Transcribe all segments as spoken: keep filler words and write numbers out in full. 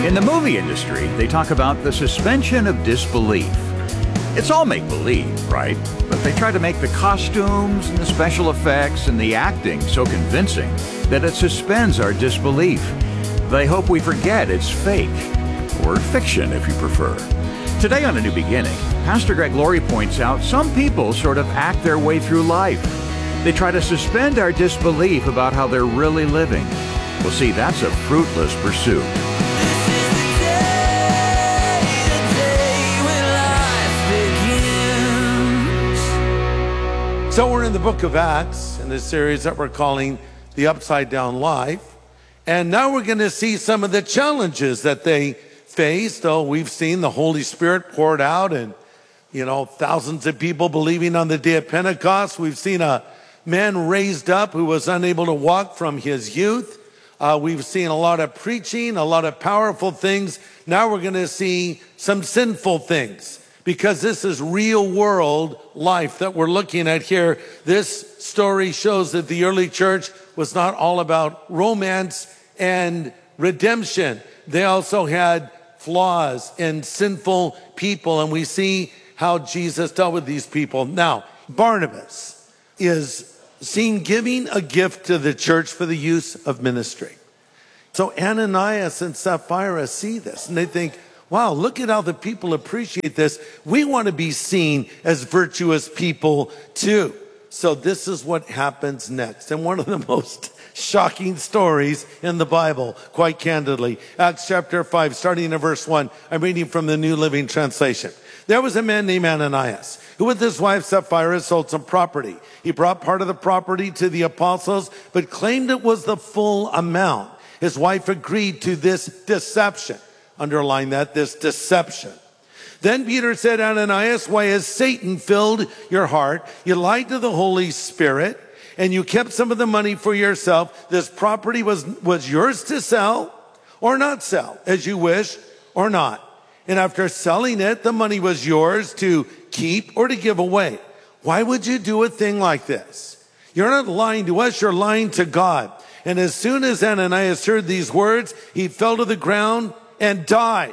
In the movie industry, they talk about the suspension of disbelief. It's all make-believe, right? But they try to make the costumes and the special effects and the acting so convincing that it suspends our disbelief. They hope we forget it's fake, or fiction if you prefer. Today on A New Beginning, Pastor Greg Laurie points out some people sort of act their way through life. They try to suspend our disbelief about how they're really living. Well, see, that's a fruitless pursuit. So we're in the book of Acts in this series that we're calling The Upside Down Life. And now we're going to see some of the challenges that they faced. Oh, we've seen the Holy Spirit poured out and, you know, thousands of people believing on the day of Pentecost. We've seen a man raised up who was unable to walk from his youth. Uh, we've seen a lot of preaching, a lot of powerful things. Now we're going to see some sinful things, because this is real world life that we're looking at here. This story shows that the early church was not all about romance and redemption. They also had flaws and sinful people, and we see how Jesus dealt with these people. Now, Barnabas is seen giving a gift to the church for the use of ministry. So Ananias and Sapphira see this, and they think, wow, look at how the people appreciate this. We want to be seen as virtuous people too. So this is what happens next. And one of the most shocking stories in the Bible, quite candidly. Acts chapter five, starting in verse one. I'm reading from the New Living Translation. There was a man named Ananias, who with his wife Sapphira sold some property. He brought part of the property to the apostles, but claimed it was the full amount. His wife agreed to this deception. Underline that, this deception. Then Peter said, Ananias, why has Satan filled your heart? You lied to the Holy Spirit, and you kept some of the money for yourself. This property was, was yours to sell or not sell, as you wish or not. And after selling it, the money was yours to keep or to give away. Why would you do a thing like this? You're not lying to us, you're lying to God. And as soon as Ananias heard these words, he fell to the ground and died.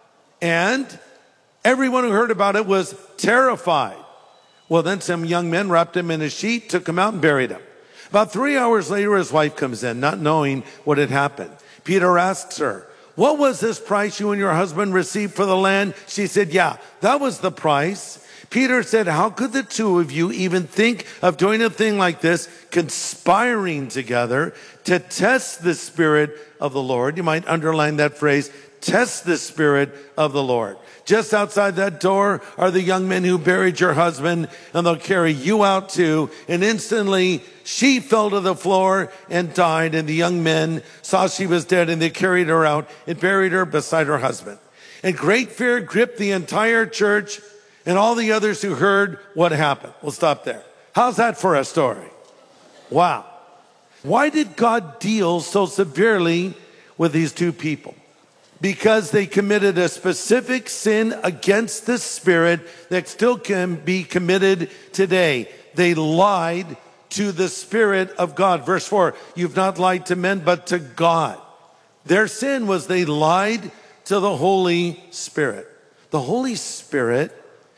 And everyone who heard about it was terrified. Well, then some young men wrapped him in a sheet, took him out and buried him. About three hours later, his wife comes in, not knowing what had happened. Peter asks her, what was this price you and your husband received for the land? She said, yeah, that was the price. Peter said, how could the two of you even think of doing a thing like this, conspiring together to test the Spirit of the Lord? You might underline that phrase, test the Spirit of the Lord. Just outside that door are the young men who buried your husband, and they'll carry you out too. And instantly she fell to the floor and died, and the young men saw she was dead, and they carried her out and buried her beside her husband. And great fear gripped the entire church and all the others who heard what happened. We'll stop there. How's that for a story? Wow. Why did God deal so severely with these two people? Because they committed a specific sin against the Spirit that still can be committed today. They lied to the Spirit of God. Verse four, you've not lied to men, but to God. Their sin was they lied to the Holy Spirit. The Holy Spirit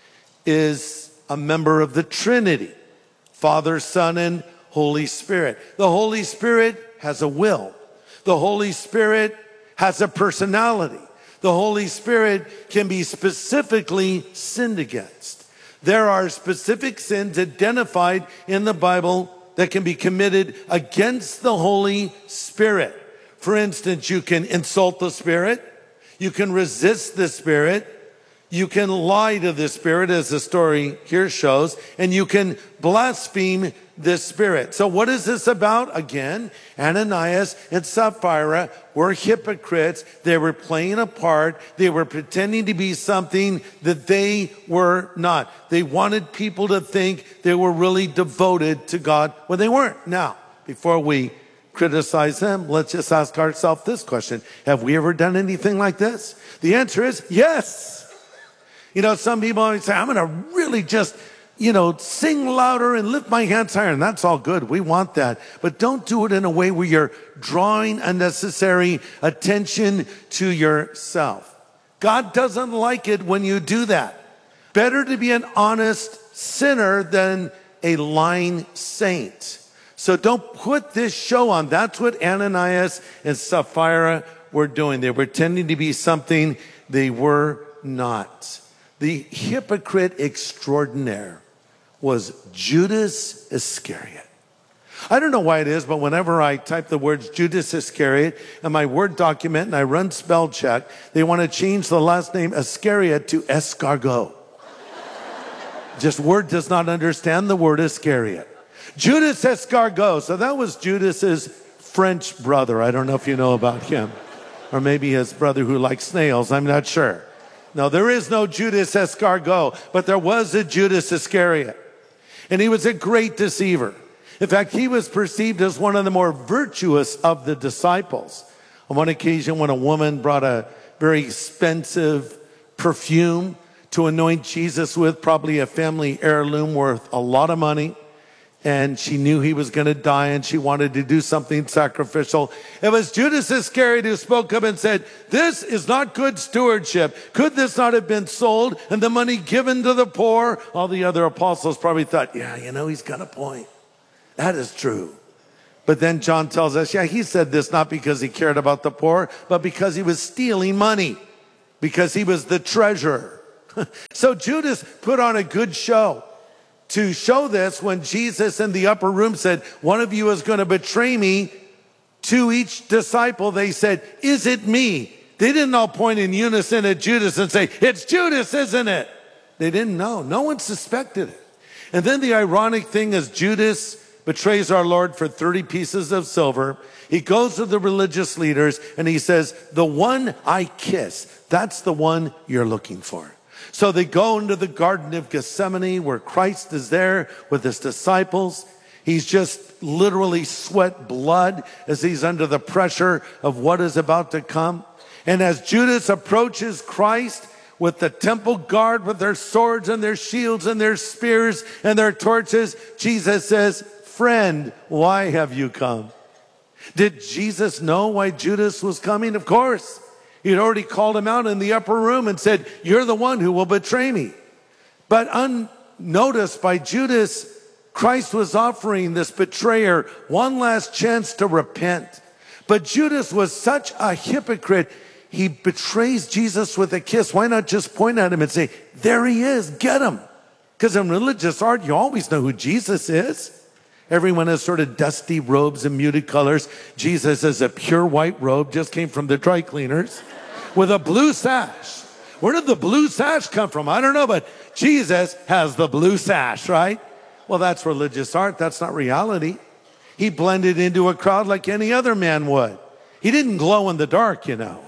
is a member of the Trinity, Father, Son, and Holy Spirit. The Holy Spirit has a will. The Holy Spirit has a personality. The Holy Spirit can be specifically sinned against. There are specific sins identified in the Bible that can be committed against the Holy Spirit. For instance, you can insult the Spirit. You can resist the Spirit. You can lie to the Spirit, as the story here shows, and you can blaspheme the Spirit. So what is this about? Again, Ananias and Sapphira were hypocrites. They were playing a part. They were pretending to be something that they were not. They wanted people to think they were really devoted to God when they weren't. Now, before we criticize them, let's just ask ourselves this question. Have we ever done anything like this? The answer is yes. You know, some people always say, I'm going to really just you know, sing louder and lift my hands higher. And that's all good. We want that. But don't do it in a way where you're drawing unnecessary attention to yourself. God doesn't like it when you do that. Better to be an honest sinner than a lying saint. So don't put this show on. That's what Ananias and Sapphira were doing. They were pretending to be something they were not. The hypocrite extraordinaire was Judas Iscariot. I don't know why it is, but whenever I type the words Judas Iscariot in my Word document and I run spell check, they want to change the last name Iscariot to escargot. Just Word does not understand the word Iscariot. Judas Escargot. So that was Judas's French brother. I don't know if you know about him. Or maybe his brother who likes snails. I'm not sure. No, there is no Judas Escargot, but there was a Judas Iscariot. And he was a great deceiver. In fact, he was perceived as one of the more virtuous of the disciples. On one occasion, when a woman brought a very expensive perfume to anoint Jesus with, probably a family heirloom worth a lot of money, and she knew he was going to die and she wanted to do something sacrificial. It was Judas Iscariot who spoke up and said, "This is not good stewardship. Could this not have been sold and the money given to the poor?" All the other apostles probably thought, yeah, you know, he's got a point. That is true. But then John tells us, yeah, he said this not because he cared about the poor, but because he was stealing money, because he was the treasurer. So Judas put on a good show to show this when Jesus in the upper room said, one of you is going to betray me. To each disciple, they said, is it me? They didn't all point in unison at Judas and say, it's Judas, isn't it? They didn't know. No one suspected it. And then the ironic thing is Judas betrays our Lord for thirty pieces of silver. He goes to the religious leaders and he says, the one I kiss, that's the one you're looking for. So they go into the Garden of Gethsemane where Christ is there with his disciples. He's just literally sweat blood as he's under the pressure of what is about to come. And as Judas approaches Christ with the temple guard with their swords and their shields and their spears and their torches, Jesus says, friend, why have you come? Did Jesus know why Judas was coming? Of course. He'd already called him out in the upper room and said, you're the one who will betray me. But unnoticed by Judas, Christ was offering this betrayer one last chance to repent. But Judas was such a hypocrite, he betrays Jesus with a kiss. Why not just point at him and say, there he is, get him? Because in religious art, you always know who Jesus is. Everyone has sort of dusty robes and muted colors. Jesus has a pure white robe, just came from the dry cleaners, with a blue sash. Where did the blue sash come from? I don't know, but Jesus has the blue sash, right? Well, that's religious art. That's not reality. He blended into a crowd like any other man would. He didn't glow in the dark, you know.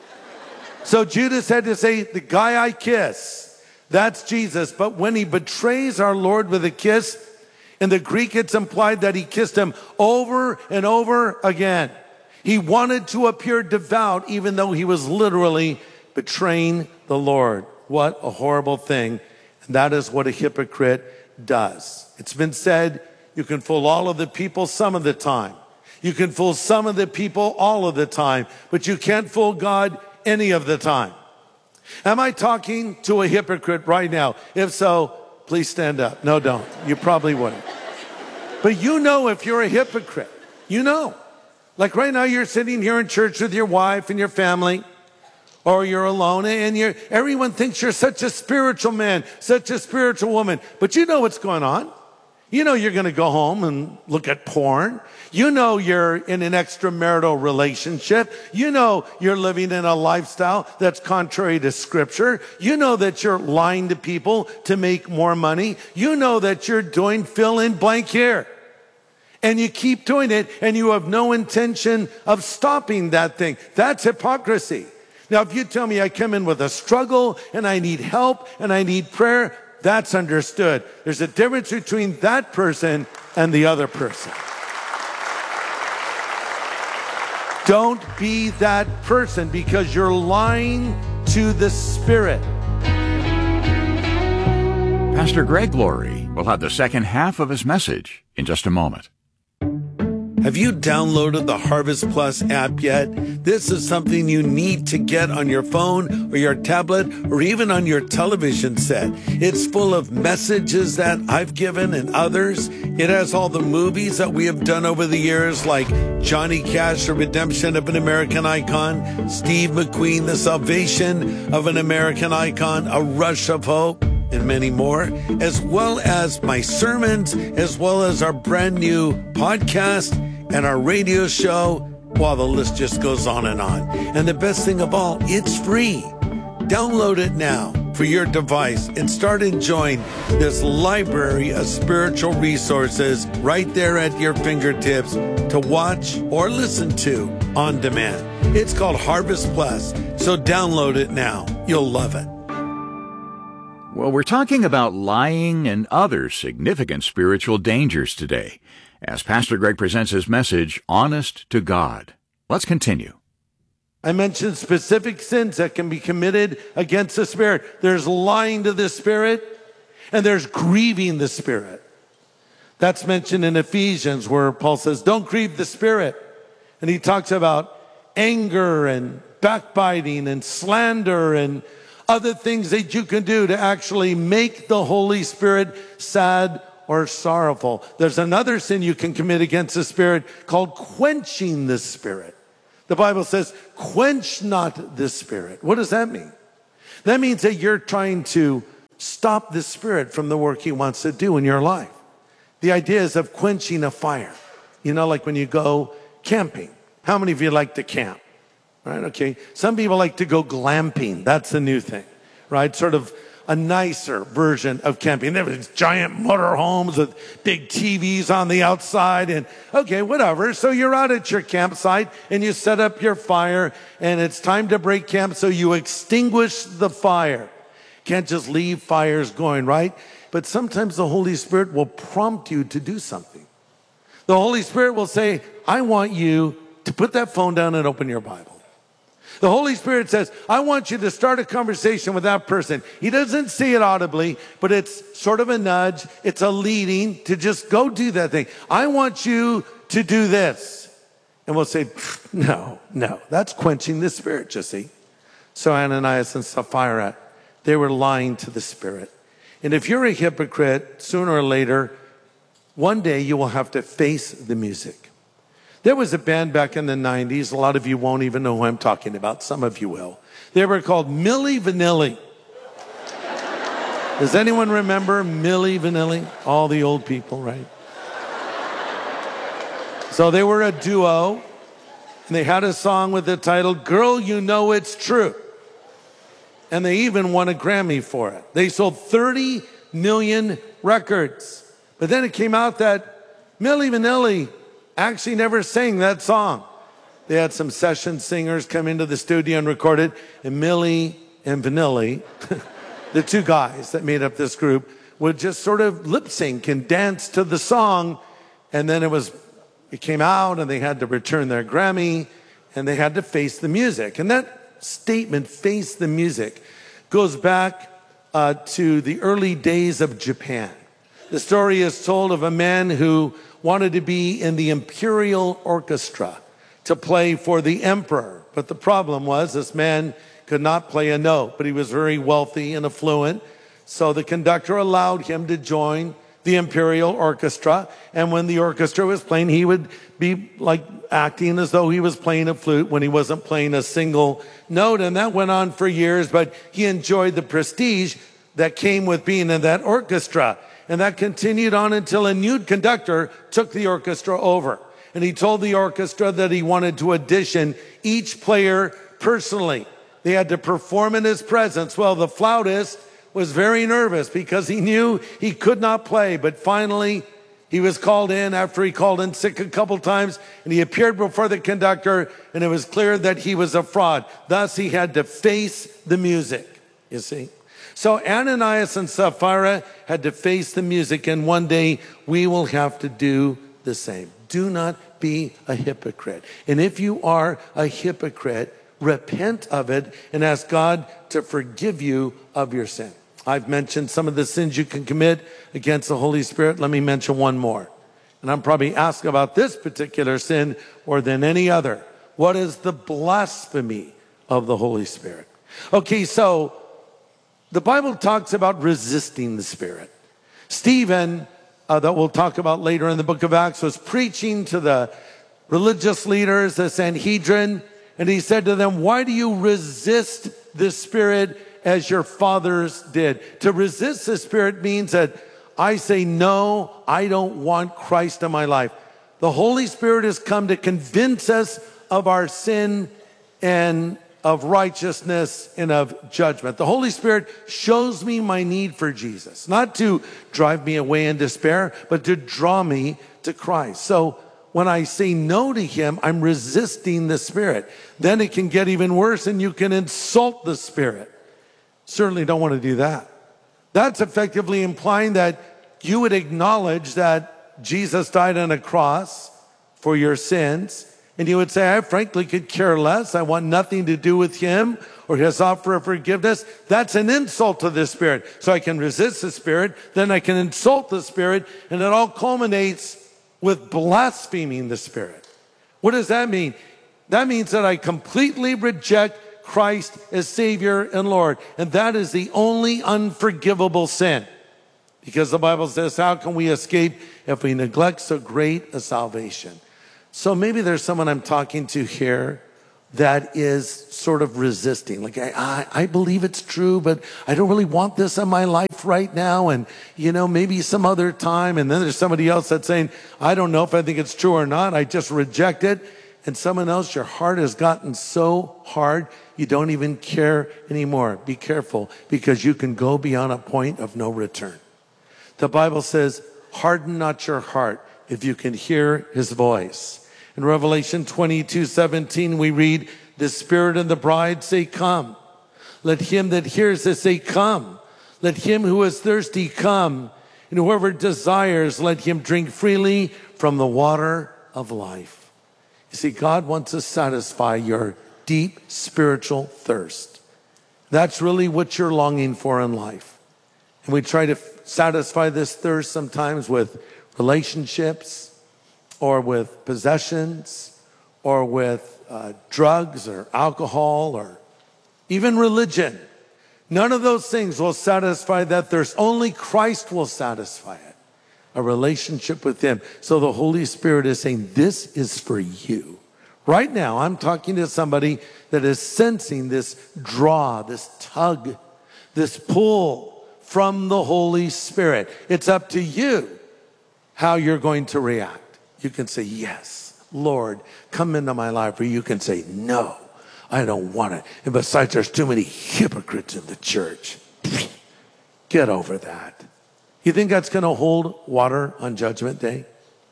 So Judas had to say, the guy I kiss, that's Jesus. But when he betrays our Lord with a kiss, in the Greek, it's implied that he kissed him over and over again. He wanted to appear devout, even though he was literally betraying the Lord. What a horrible thing. And that is what a hypocrite does. It's been said, you can fool all of the people some of the time. You can fool some of the people all of the time, but you can't fool God any of the time. Am I talking to a hypocrite right now? If so, please stand up. No, don't. You probably wouldn't. But you know if you're a hypocrite. You know. Like right now you're sitting here in church with your wife and your family, or you're alone, and you're, everyone thinks you're such a spiritual man, such a spiritual woman. But you know what's going on. You know you're going to go home and look at porn. You know you're in an extramarital relationship. You know you're living in a lifestyle that's contrary to Scripture. You know that you're lying to people to make more money. You know that you're doing fill in blank here. And you keep doing it, and you have no intention of stopping that thing. That's hypocrisy. Now, if you tell me I come in with a struggle, and I need help, and I need prayer, that's understood. There's a difference between that person and the other person. Don't be that person, because you're lying to the Spirit. Pastor Greg Laurie will have the second half of his message in just a moment. Have you downloaded the Harvest Plus app yet? This is something you need to get on your phone or your tablet or even on your television set. It's full of messages that I've given and others. It has all the movies that we have done over the years, like Johnny Cash, The Redemption of an American Icon, Steve McQueen, The Salvation of an American Icon, A Rush of Hope, and many more, as well as my sermons, as well as our brand new podcast and our radio show, while the list just goes on and on. And the best thing of all, it's free. Download it now for your device and start enjoying this library of spiritual resources right there at your fingertips to watch or listen to on demand. It's called Harvest Plus, so download it now. You'll love it. Well, we're talking about lying and other significant spiritual dangers today, as Pastor Greg presents his message, Honest to God. Let's continue. I mentioned specific sins that can be committed against the Spirit. There's lying to the Spirit, and there's grieving the Spirit. That's mentioned in Ephesians, where Paul says, don't grieve the Spirit. And he talks about anger and backbiting and slander and other things that you can do to actually make the Holy Spirit sad or sorrowful. There's another sin you can commit against the Spirit called quenching the Spirit. The Bible says, quench not the Spirit. What does that mean? That means that you're trying to stop the Spirit from the work he wants to do in your life. The idea is of quenching a fire. You know, like when you go camping. How many of you like to camp? Right, okay. Some people like to go glamping. That's the new thing, right? Sort of a nicer version of camping. There was giant motorhomes with big T Vs on the outside and, okay, whatever. So you're out at your campsite and you set up your fire and it's time to break camp, so you extinguish the fire. Can't just leave fires going, right? But sometimes the Holy Spirit will prompt you to do something. The Holy Spirit will say, I want you to put that phone down and open your Bible. The Holy Spirit says, I want you to start a conversation with that person. He doesn't say it audibly, but it's sort of a nudge. It's a leading to just go do that thing. I want you to do this. And we'll say, no, no, that's quenching the Spirit, you see. So Ananias and Sapphira, they were lying to the Spirit. And if you're a hypocrite, sooner or later, one day you will have to face the music. There was a band back in the nineties. A lot of you won't even know who I'm talking about. Some of you will. They were called Milli Vanilli. Does anyone remember Milli Vanilli? All the old people, right? So they were a duo, and they had a song with the title, Girl, You Know It's True. And they even won a Grammy for it. They sold thirty million records. But then it came out that Milli Vanilli actually never sang that song. They had some session singers come into the studio and record it, and Milli and Vanilli, the two guys that made up this group, would just sort of lip sync and dance to the song, and then it was, it came out, and they had to return their Grammy, and they had to face the music. And that statement, face the music, goes back uh, to the early days of Japan. The story is told of a man who wanted to be in the Imperial Orchestra to play for the emperor. But the problem was this man could not play a note, but he was very wealthy and affluent. So the conductor allowed him to join the Imperial Orchestra. And when the orchestra was playing, he would be like acting as though he was playing a flute when he wasn't playing a single note. And that went on for years, but he enjoyed the prestige that came with being in that orchestra. And that continued on until a nude conductor took the orchestra over. And he told the orchestra that he wanted to audition each player personally. They had to perform in his presence. Well, the flautist was very nervous because he knew he could not play. But finally, he was called in after he called in sick a couple times. And he appeared before the conductor, and it was clear that he was a fraud. Thus, he had to face the music, you see. So Ananias and Sapphira had to face the music, and one day we will have to do the same. Do not be a hypocrite. And if you are a hypocrite, repent of it and ask God to forgive you of your sin. I've mentioned some of the sins you can commit against the Holy Spirit. Let me mention one more. And I'm probably asked about this particular sin more than any other. What is the blasphemy of the Holy Spirit? Okay, so the Bible talks about resisting the Spirit. Stephen, uh, that we'll talk about later in the book of Acts, was preaching to the religious leaders, the Sanhedrin, and he said to them, why do you resist the Spirit as your fathers did? To resist the Spirit means that I say, no, I don't want Christ in my life. The Holy Spirit has come to convince us of our sin and of righteousness and of judgment. The Holy Spirit shows me my need for Jesus, not to drive me away in despair, but to draw me to Christ. So when I say no to him, I'm resisting the Spirit. Then it can get even worse and you can insult the Spirit. Certainly don't want to do that. That's effectively implying that you would acknowledge that Jesus died on a cross for your sins. And you would say, I frankly could care less. I want nothing to do with him or his offer of forgiveness. That's an insult to the Spirit. So I can resist the Spirit, then I can insult the Spirit, and it all culminates with blaspheming the Spirit. What does that mean? That means that I completely reject Christ as Savior and Lord. And that is the only unforgivable sin. Because the Bible says, how can we escape if we neglect so great a salvation? So maybe there's someone I'm talking to here that is sort of resisting. Like, I, I, I believe it's true, but I don't really want this in my life right now. And, you know, maybe some other time. And then there's somebody else that's saying, I don't know if I think it's true or not. I just reject it. And someone else, your heart has gotten so hard, you don't even care anymore. Be careful, because you can go beyond a point of no return. The Bible says, harden not your heart if you can hear his voice. In Revelation twenty-two seventeen, we read, the Spirit and the bride say, come. Let him that hears this say, come. Let him who is thirsty come. And whoever desires, let him drink freely from the water of life. You see, God wants to satisfy your deep spiritual thirst. That's really what you're longing for in life. And we try to satisfy this thirst sometimes with relationships, or with possessions, or with uh, drugs or alcohol, or even religion. None of those things will satisfy that thirst. Only Christ will satisfy it. A relationship with him. So the Holy Spirit is saying, this is for you. Right now, I'm talking to somebody that is sensing this draw, this tug, this pull from the Holy Spirit. It's up to you how you're going to react. You can say, yes, Lord, come into my life. Or you can say, no, I don't want it. And besides, there's too many hypocrites in the church. Get over that. You think that's going to hold water on Judgment Day?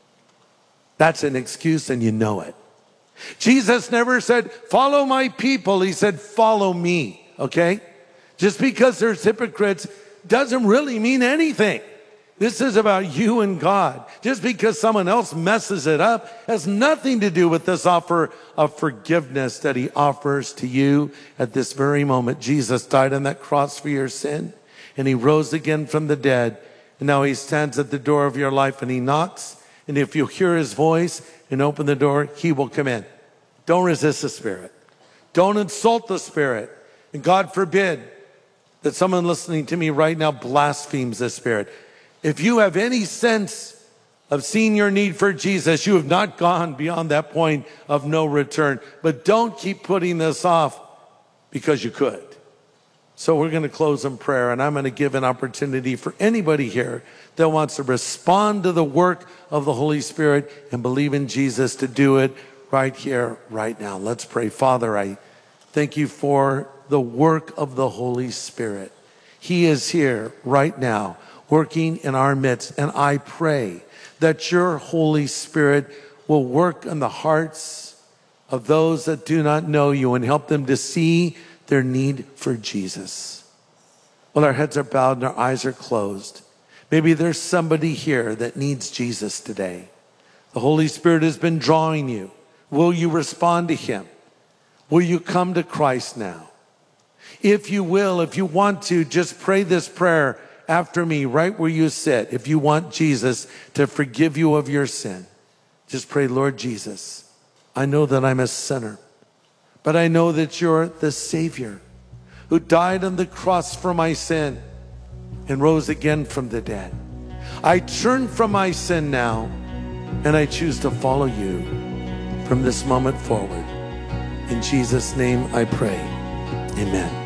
That's an excuse, and you know it. Jesus never said, follow my people. He said, follow me, okay? Just because there's hypocrites doesn't really mean anything. This is about you and God. Just because someone else messes it up has nothing to do with this offer of forgiveness that he offers to you at this very moment. Jesus died on that cross for your sin, and he rose again from the dead. And now he stands at the door of your life and he knocks. And if you hear his voice and open the door, he will come in. Don't resist the Spirit. Don't insult the Spirit. And God forbid that someone listening to me right now blasphemes the Spirit. If you have any sense of seeing your need for Jesus, you have not gone beyond that point of no return. But don't keep putting this off because you could. So we're going to close in prayer, and I'm going to give an opportunity for anybody here that wants to respond to the work of the Holy Spirit and believe in Jesus to do it right here, right now. Let's pray. Father, I thank you for the work of the Holy Spirit. He is here right now, working in our midst. And I pray that your Holy Spirit will work in the hearts of those that do not know you and help them to see their need for Jesus. Well, our heads are bowed and our eyes are closed. Maybe there's somebody here that needs Jesus today. The Holy Spirit has been drawing you. Will you respond to him? Will you come to Christ now? If you will, if you want to, just pray this prayer after me, right where you sit. If you want Jesus to forgive you of your sin, just pray, Lord Jesus, I know that I'm a sinner, but I know that you're the Savior who died on the cross for my sin and rose again from the dead. I turn from my sin now, and I choose to follow you from this moment forward. In Jesus' name I pray. Amen.